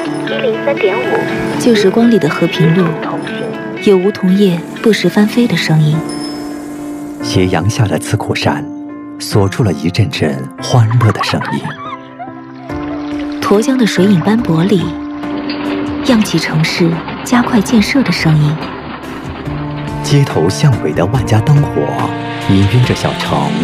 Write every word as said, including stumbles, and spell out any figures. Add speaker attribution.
Speaker 1: 一零三点五。
Speaker 2: 旧时光里的和平路，有梧桐叶不时翻飞的声音。
Speaker 3: 斜阳下的刺库山，锁住了一阵阵欢乐的声音。
Speaker 2: 沱江的水影斑驳里，漾起城市加快建设的声音。
Speaker 3: 街头巷尾的万家灯火，氤氲着小城